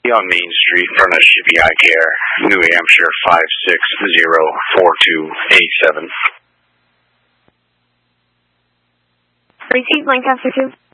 on Main Street in front of Shippey Eye Care, New Hampshire 5604287. Receive Lancaster 2.